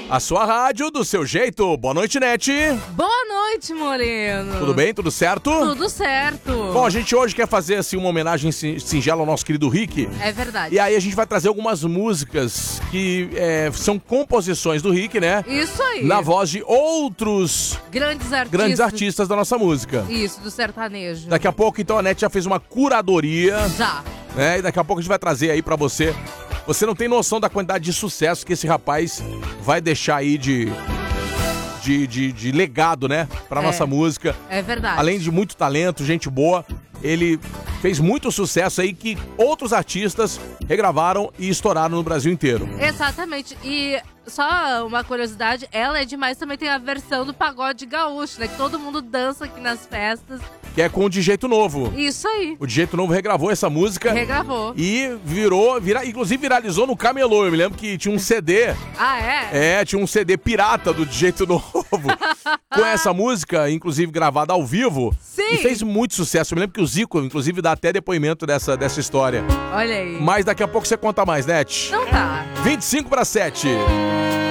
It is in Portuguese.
A sua rádio, do seu jeito. Boa noite, Nete. Boa noite, Moreno. Tudo bem? Tudo certo? Tudo certo. Bom, a gente hoje quer fazer assim uma homenagem singela ao nosso querido Rick. É verdade. E aí a gente vai trazer algumas músicas que são composições do Rick, né? Isso aí. Na voz de outros Grandes artistas da nossa música. Isso, do sertanejo. Daqui a pouco, então, a Nete já fez uma curadoria. Já. Né? E daqui a pouco a gente vai trazer aí pra você. Você não tem noção da quantidade de sucesso que esse rapaz vai deixar aí de legado, né? Pra nossa música. É verdade. Além de muito talento, gente boa, ele fez muito sucesso aí que outros artistas regravaram e estouraram no Brasil inteiro. Exatamente. E só uma curiosidade, ela é demais, também tem a versão do pagode gaúcho, né? Que todo mundo dança aqui nas festas. Que é com o De Jeito Novo. Isso aí. O De Jeito Novo regravou essa música. Regravou. E inclusive viralizou no camelô. Eu me lembro que tinha um CD. Ah, é? Tinha um CD pirata do De Jeito Novo. Com essa música, inclusive gravada ao vivo. Sim. E fez muito sucesso. Eu me lembro que o Zico, inclusive, dá até depoimento dessa história. Olha aí. Mas daqui a pouco você conta mais, Net. Não tá. 25 para 7.